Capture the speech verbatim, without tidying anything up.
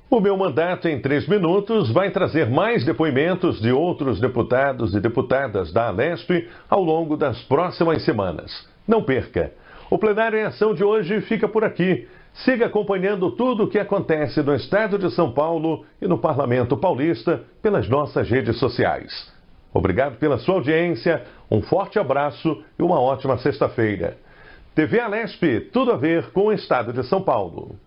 O meu mandato em três minutos vai trazer mais depoimentos de outros deputados e deputadas da Alesp ao longo das próximas semanas. Não perca! O Plenário em Ação de hoje fica por aqui. Siga acompanhando tudo o que acontece no estado de São Paulo e no Parlamento Paulista pelas nossas redes sociais. Obrigado pela sua audiência, um forte abraço e uma ótima sexta-feira. T V Alesp, tudo a ver com o estado de São Paulo.